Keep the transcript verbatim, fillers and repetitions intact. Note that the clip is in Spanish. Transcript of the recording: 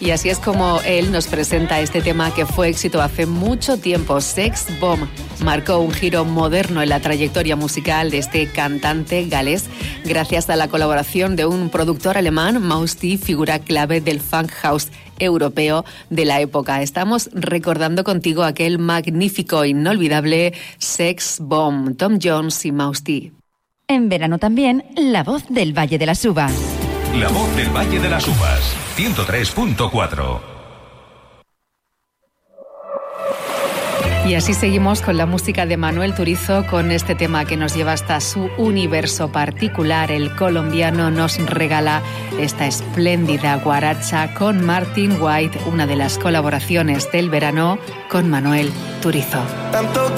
Y así es como él nos presenta este tema que fue éxito hace mucho tiempo. Sex Bomb marcó un giro moderno en la trayectoria musical de este cantante galés gracias a la colaboración de un productor alemán, Maus T, figura clave del funk house europeo de la época. Estamos recordando contigo aquel magnífico, inolvidable Sex Bomb, Tom Jones y Maus T. En verano también, la voz del Valle de las Uvas. La voz del Valle de las Uvas, ciento tres punto cuatro. Y así seguimos con la música de Manuel Turizo, con este tema que nos lleva hasta su universo particular. El colombiano nos regala esta espléndida guaracha con Martin White, una de las colaboraciones del verano con Manuel Turizo. Tanto